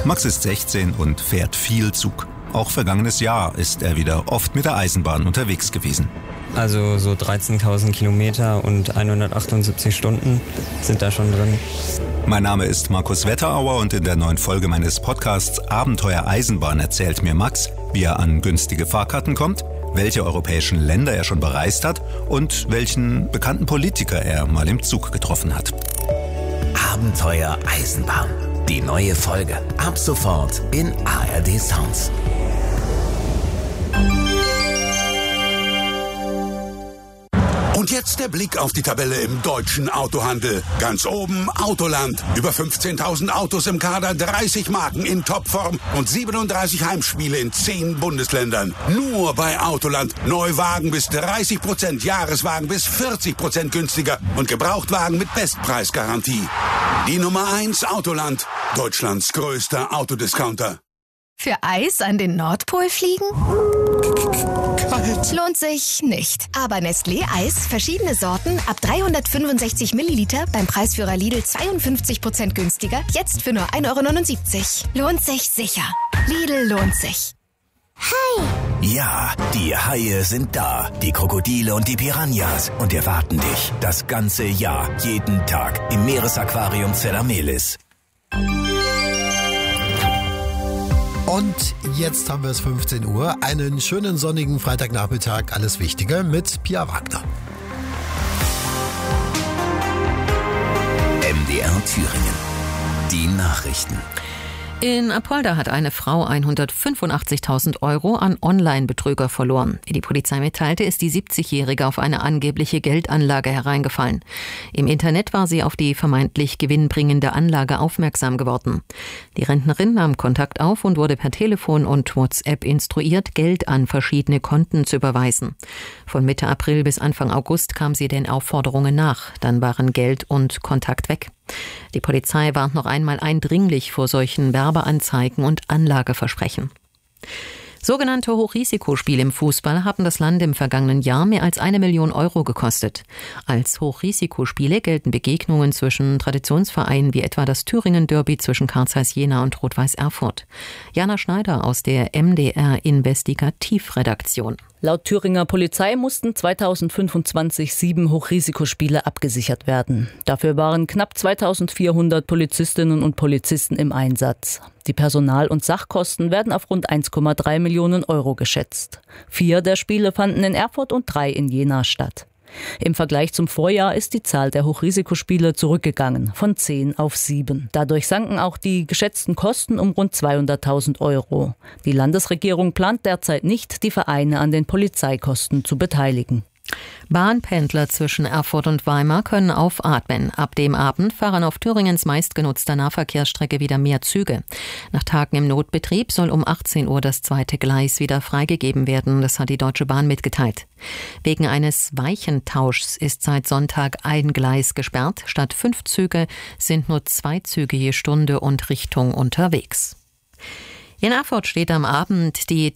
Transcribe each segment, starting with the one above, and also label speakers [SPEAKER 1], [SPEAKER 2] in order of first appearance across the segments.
[SPEAKER 1] Max ist 16 und fährt viel Zug. Auch vergangenes Jahr ist er wieder oft mit der Eisenbahn unterwegs gewesen.
[SPEAKER 2] Also so 13.000 Kilometer und 178 Stunden sind da schon drin.
[SPEAKER 1] Mein Name ist Markus Wetterauer und in der neuen Folge meines Podcasts Abenteuer Eisenbahn erzählt mir Max, wie er an günstige Fahrkarten kommt, welche europäischen Länder er schon bereist hat und welchen bekannten Politiker er mal im Zug getroffen hat.
[SPEAKER 3] Abenteuer Eisenbahn. Die neue Folge. Ab sofort in ARD Sounds.
[SPEAKER 4] Und jetzt der Blick auf die Tabelle im deutschen Autohandel. Ganz oben Autoland. Über 15.000 Autos im Kader, 30 Marken in Topform und 37 Heimspiele in 10 Bundesländern. Nur bei Autoland. Neuwagen bis 30%, Jahreswagen bis 40% günstiger und Gebrauchtwagen mit Bestpreisgarantie. Die Nummer 1 Autoland. Deutschlands größter Autodiscounter.
[SPEAKER 5] Für Eis an den Nordpol fliegen? Kalt. Lohnt sich nicht. Aber Nestlé Eis, verschiedene Sorten, ab 365 Milliliter, beim Preisführer Lidl 52% günstiger, jetzt für nur 1,79 €. Lohnt sich sicher. Lidl lohnt sich.
[SPEAKER 3] Hi! Ja, die Haie sind da. Die Krokodile und die Piranhas. Und erwarten dich das ganze Jahr, jeden Tag im Meeresaquarium Zelamelis.
[SPEAKER 6] Und jetzt haben wir es 15 Uhr. Einen schönen sonnigen Freitagnachmittag. Alles Wichtige mit Pia Wagner.
[SPEAKER 3] MDR Thüringen. Die Nachrichten.
[SPEAKER 7] In Apolda hat eine Frau 185.000 € an Online-Betrüger verloren. Wie die Polizei mitteilte, ist die 70-Jährige auf eine angebliche Geldanlage hereingefallen. Im Internet war sie auf die vermeintlich gewinnbringende Anlage aufmerksam geworden. Die Rentnerin nahm Kontakt auf und wurde per Telefon und WhatsApp instruiert, Geld an verschiedene Konten zu überweisen. Von Mitte April bis Anfang August kam sie den Aufforderungen nach. Dann waren Geld und Kontakt weg. Die Polizei warnt noch einmal eindringlich vor solchen Werbeanzeigen und Anlageversprechen. Sogenannte Hochrisikospiele im Fußball haben das Land im vergangenen Jahr mehr als 1 Million € gekostet. Als Hochrisikospiele gelten Begegnungen zwischen Traditionsvereinen wie etwa das Thüringen-Derby zwischen Carl Zeiss Jena und Rot-Weiß Erfurt. Jana Schneider aus der MDR-Investigativredaktion.
[SPEAKER 8] Laut Thüringer Polizei mussten 2025 7 Hochrisikospiele abgesichert werden. Dafür waren knapp 2400 Polizistinnen und Polizisten im Einsatz. Die Personal- und Sachkosten werden auf rund 1,3 Millionen € geschätzt. 4 der Spiele fanden in Erfurt und 3 in Jena statt. Im Vergleich zum Vorjahr ist die Zahl der Hochrisikospiele zurückgegangen, von 10 auf 7. Dadurch sanken auch die geschätzten Kosten um rund 200.000 €. Die Landesregierung plant derzeit nicht, die Vereine an den Polizeikosten zu beteiligen.
[SPEAKER 7] Bahnpendler zwischen Erfurt und Weimar können aufatmen. Ab dem Abend fahren auf Thüringens meistgenutzter Nahverkehrsstrecke wieder mehr Züge. Nach Tagen im Notbetrieb soll um 18 Uhr das zweite Gleis wieder freigegeben werden. Das hat die Deutsche Bahn mitgeteilt. Wegen eines Weichentauschs ist seit Sonntag ein Gleis gesperrt. Statt 5 Züge sind nur 2 Züge je Stunde und Richtung unterwegs. In Erfurt steht am Abend die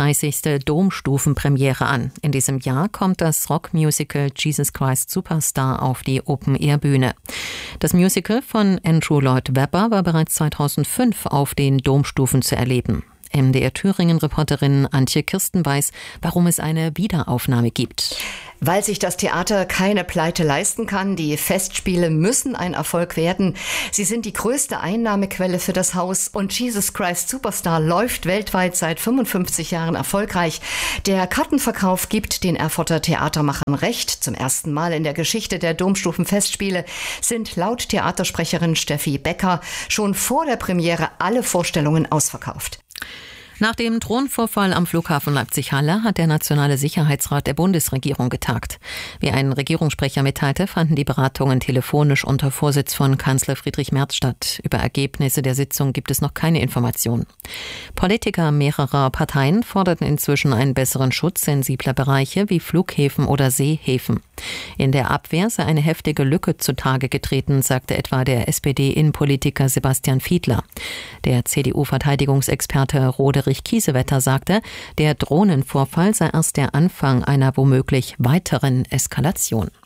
[SPEAKER 7] 33. Domstufenpremiere an. In diesem Jahr kommt das Rockmusical Jesus Christ Superstar auf die Open-Air-Bühne. Das Musical von Andrew Lloyd Webber war bereits 2005 auf den Domstufen zu erleben. MDR Thüringen-Reporterin Antje Kirsten weiß, warum es eine Wiederaufnahme gibt.
[SPEAKER 9] Weil sich das Theater keine Pleite leisten kann. Die Festspiele müssen ein Erfolg werden. Sie sind die größte Einnahmequelle für das Haus und Jesus Christ Superstar läuft weltweit seit 55 Jahren erfolgreich. Der Kartenverkauf gibt den Erfurter Theatermachern recht. Zum ersten Mal in der Geschichte der Domstufenfestspiele sind laut Theatersprecherin Steffi Becker schon vor der Premiere alle Vorstellungen ausverkauft.
[SPEAKER 7] Nach dem Drohnenvorfall am Flughafen Leipzig-Halle hat der Nationale Sicherheitsrat der Bundesregierung getagt. Wie ein Regierungssprecher mitteilte, fanden die Beratungen telefonisch unter Vorsitz von Kanzler Friedrich Merz statt. Über Ergebnisse der Sitzung gibt es noch keine Informationen. Politiker mehrerer Parteien forderten inzwischen einen besseren Schutz sensibler Bereiche wie Flughäfen oder Seehäfen. In der Abwehr sei eine heftige Lücke zutage getreten, sagte etwa der SPD-Innenpolitiker Sebastian Fiedler. Der CDU-Verteidigungsexperte Roderich Kiesewetter sagte, der Drohnenvorfall sei erst der Anfang einer womöglich weiteren Eskalation.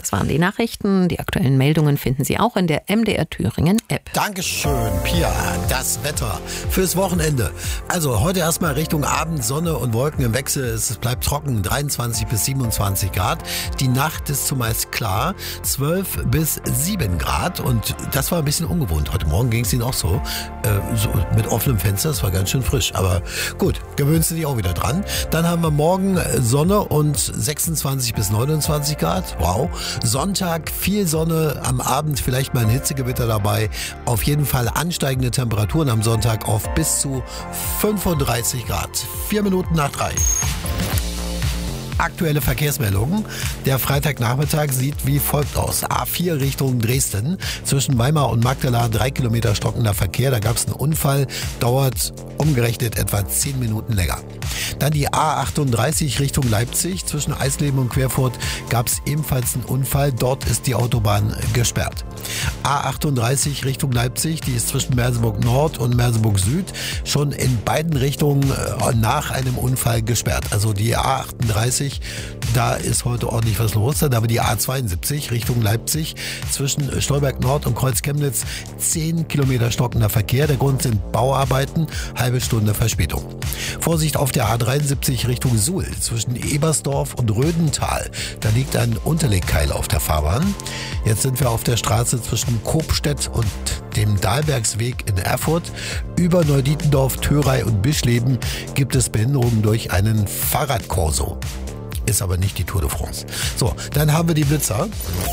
[SPEAKER 7] Das waren die Nachrichten. Die aktuellen Meldungen finden Sie auch in der MDR Thüringen App.
[SPEAKER 6] Dankeschön, Pia. Das Wetter fürs Wochenende. Also heute erstmal Richtung Abend, Sonne und Wolken im Wechsel. Es bleibt trocken, 23 bis 27 Grad. Die Nacht ist zumeist klar, 12 bis 7 Grad. Und das war ein bisschen ungewohnt. Heute Morgen ging es Ihnen auch so mit offenem Fenster. Das war ganz schön frisch. Aber gut, gewöhnt Sie sich auch wieder dran. Dann haben wir morgen Sonne und 26 bis 29 Grad. Wow. Sonntag viel Sonne, am Abend vielleicht mal ein Hitzegewitter dabei. Auf jeden Fall ansteigende Temperaturen am Sonntag auf bis zu 35 Grad. 4 Minuten nach 3. Aktuelle Verkehrsmeldungen. Der Freitagnachmittag sieht wie folgt aus. A4 Richtung Dresden. Zwischen Weimar und Magdala 3 Kilometer stockender Verkehr. Da gab es einen Unfall. Dauert umgerechnet etwa 10 Minuten länger. Dann die A38 Richtung Leipzig. Zwischen Eisleben und Querfurt gab es ebenfalls einen Unfall. Dort ist die Autobahn gesperrt. A38 Richtung Leipzig. Die ist zwischen Merseburg Nord und Merseburg Süd schon in beiden Richtungen nach einem Unfall gesperrt. Also die A38, da ist heute ordentlich was los. Dann haben wir die A72 Richtung Leipzig. Zwischen Stolberg Nord und Kreuz Chemnitz 10 Kilometer stockender Verkehr. Der Grund sind Bauarbeiten. Halbe Stunde Verspätung. Vorsicht auf der A73 Richtung Suhl. Zwischen Ebersdorf und Rödental. Da liegt ein Unterlegkeil auf der Fahrbahn. Jetzt sind wir auf der Straße zwischen Kopstedt und dem Dahlbergsweg in Erfurt. Über Neudietendorf, Thörey und Bischleben gibt es Behinderungen durch einen Fahrradkorso. Ist aber nicht die Tour de France. So, dann haben wir die Blitzer.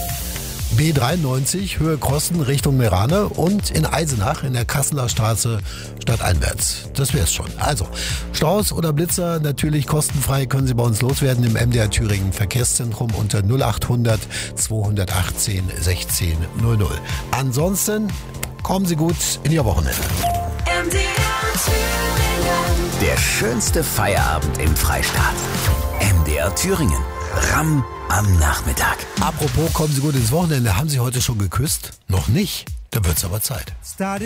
[SPEAKER 6] B93, Höhe Krossen Richtung Merane und in Eisenach in der Kasseler Straße stadteinwärts. Das wär's schon. Also, Staus oder Blitzer natürlich kostenfrei können Sie bei uns loswerden im MDR Thüringen Verkehrszentrum unter 0800 218 16 00. Ansonsten kommen Sie gut in Ihr Wochenende.
[SPEAKER 3] MDR Thüringen. Der schönste Feierabend im Freistaat. MDR Thüringen. Ramm am Nachmittag.
[SPEAKER 6] Apropos, kommen Sie gut ins Wochenende. Haben Sie heute schon geküsst? Noch nicht? Dann wird's aber Zeit.